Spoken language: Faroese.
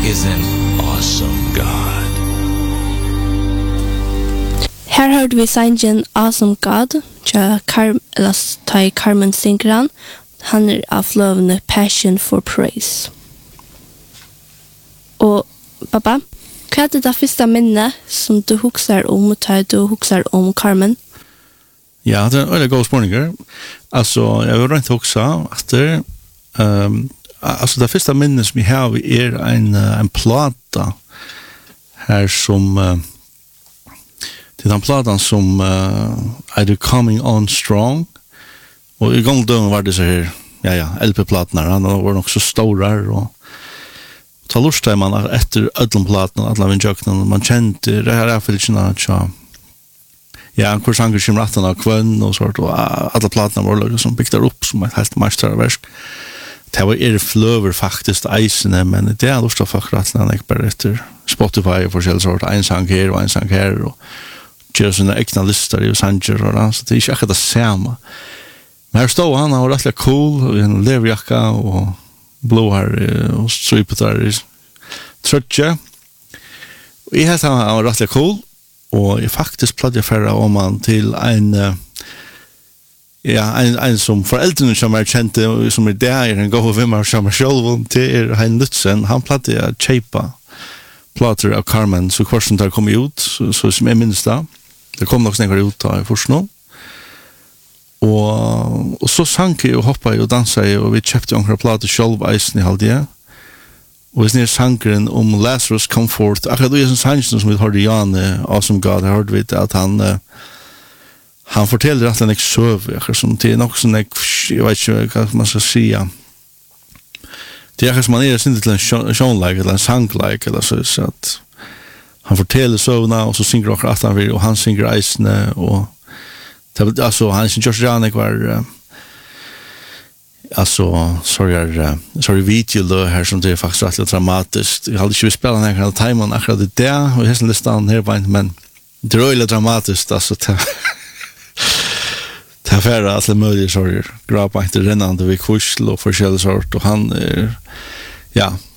is an awesome God. Her hørte vi sangen Awesome God, til Carmen Sinkran. Han av lovende Passion for Praise. Og, pappa, hva er det første minne som du husker om, du husker om Carmen? Ja, det er veldig god spørninger. Altså, jeg vil rent huske at det altså, det første minne som jeg har en plata her som det er den platan som er Coming On Strong. Og i gang døgn var det så her, LP-platen her, han var nok så stor her, og ta lust man etter ødlenplaten, alle vindjøkene, man kjente, det her er for ikke noe, hvor sanger kommer retten av kvønn, og sånt, og alle platene var løgget som bygde opp som et helt mesterverk. Det var fløver faktisk, eisene, men det er lust av folk retten av bare etter Spotify og forskjellige sort, en sang her og en sang her, og gjør sånne egna lister i sanger, og så det er ikke akkurat det samme. Men her stod han var rettelig cool, og en leverjakka, og blå her, og stripet der i trøtje. Og jeg hette han var rettelig cool, og jeg faktisk plagde færre om han til en som foreldrene som kjente, som der, en gode vimmer som selv, til Hein Lutzen, han plagde å kjeipa plater av Carmen, så korsen der kom ut, så som jeg minnes da. Det kom nok snakker ut da i først nå. Og så sank jeg og hoppet jeg og danset jeg, og vi kjøpte omkring plater selv eisen i halvdige. Og hvis nere sankeren om Lazarus Comfort, akkurat det er sånn sangen som vi hørte Jan, Awesome God, jeg hørte vi at han forteller at han ikke søv, akkurat som det er nok sånn, jeg vet ikke hva man skal si. Det er akkurat som man sinne til en sjånleik, eller en sangleik, eller så at han forteller søvna, og så synger akkurat at han vil, og han synger eisene, og alltså han syns Josh Janek var alltså sorry video här som det är faktiskt rätt dramatiskt. Jag hade ju spelat den här timern akkurat det där och hästen listan här på men det är väldigt dramatiskt alltså ta färra alltså möjligt sorry grabba inte rennande vid kursl och forskjellig sort och han